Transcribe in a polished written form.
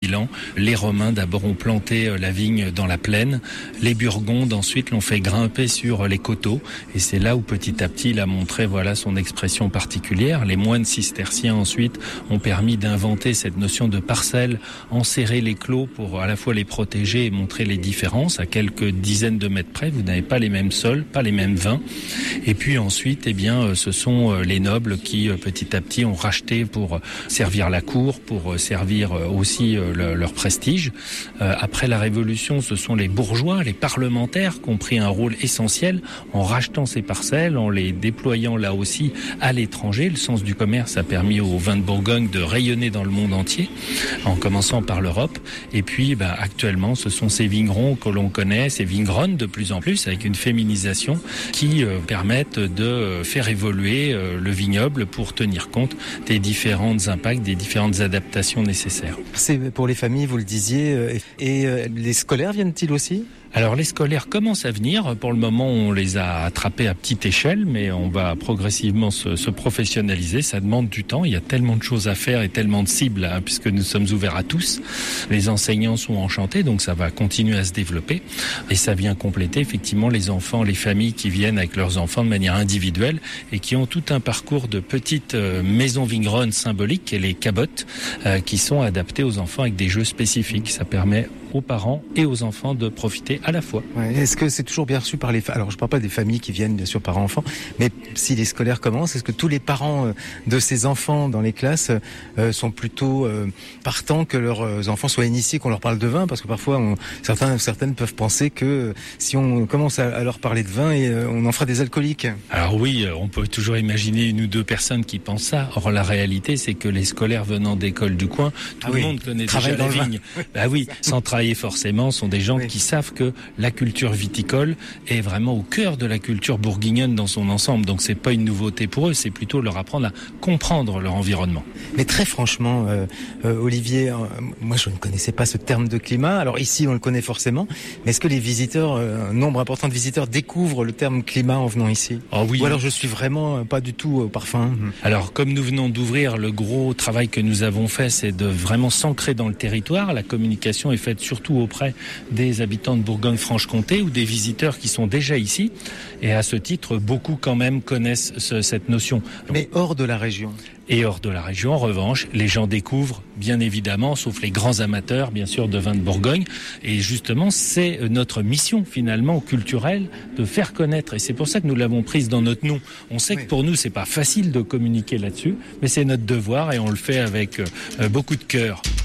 2000 ans. Les Romains d'abord ont planté la vigne dans la plaine. Les Burgondes ensuite l'ont fait grimper sur les coteaux. Et c'est là où petit à petit il a montré son expression particulière. Les moines cisterciens ensuite ont permis d'inventer cette notion de parcelle, enserrer les clos pour à la fois les protéger et montrer les différences. À quelques dizaines de mètres près, vous n'avez pas les mêmes sols, pas les mêmes vins. Et puis ensuite, ce sont les nobles qui petit à petit ont racheté pour servir la cour, pour servir aussi leur prestige. Après la Révolution, ce sont les bourgeois, les parlementaires qui ont pris un rôle essentiel en rachetant ces parcelles, en les déployant là aussi à l'étranger. Le sens du commerce a permis aux vins de Bourgogne de rayonner dans le monde entier, en commençant par l'Europe. Et puis actuellement, ce sont ces vignerons que l'on connaît, ces vigneronnes de plus en plus, avec une féminisation qui permettent de faire évoluer le vignoble pour tenir compte des différents impacts, des différentes adaptations nécessaires. C'est pour les familles, vous le disiez, et les scolaires viennent-ils aussi ? Alors les scolaires commencent à venir. Pour le moment, on les a attrapés à petite échelle, mais on va progressivement se professionnaliser. Ça demande du temps. Il y a tellement de choses à faire et tellement de cibles, puisque nous sommes ouverts à tous. Les enseignants sont enchantés, donc ça va continuer à se développer. Et ça vient compléter effectivement les enfants, les familles qui viennent avec leurs enfants de manière individuelle et qui ont tout un parcours de petites maisons vigneronnes symboliques, et les cabottes, qui sont adaptées aux enfants avec des jeux spécifiques. Ça permet aux parents et aux enfants de profiter à la fois. Ouais, est-ce que c'est toujours bien reçu par les... Alors, je ne parle pas des familles qui viennent, bien sûr, parents-enfants, mais si les scolaires commencent, est-ce que tous les parents de ces enfants dans les classes sont plutôt partants que leurs enfants soient initiés, qu'on leur parle de vin? Parce que parfois, certaines peuvent penser que si on commence à leur parler de vin, on en fera des alcooliques. Alors oui, on peut toujours imaginer une ou deux personnes qui pensent ça. Or, la réalité, c'est que les scolaires venant d'écoles du coin, tout le monde connaît déjà la vigne. Sans travailler forcément, sont des gens qui savent que la culture viticole est vraiment au cœur de la culture bourguignonne dans son ensemble. Donc c'est pas une nouveauté pour eux, c'est plutôt leur apprendre à comprendre leur environnement. Mais très franchement, Olivier, moi je ne connaissais pas ce terme de climat. Alors ici on le connaît forcément, mais est-ce que les visiteurs, un nombre important de visiteurs découvrent le terme climat en venant ici? Oui. Ou alors je suis vraiment pas du tout au parfum? Alors comme nous venons d'ouvrir, le gros travail que nous avons fait, c'est de vraiment s'ancrer dans le territoire. La communication est faite surtout auprès des habitants de Bourgogne-Franche-Comté ou des visiteurs qui sont déjà ici. Et à ce titre, beaucoup quand même connaissent cette notion. Mais hors de la région? Et hors de la région, en revanche, les gens découvrent, bien évidemment, sauf les grands amateurs, bien sûr, de vin de Bourgogne. Et justement, c'est notre mission, finalement, culturelle, de faire connaître. Et c'est pour ça que nous l'avons prise dans notre nom. On sait que pour nous, c'est pas facile de communiquer là-dessus, mais c'est notre devoir et on le fait avec beaucoup de cœur.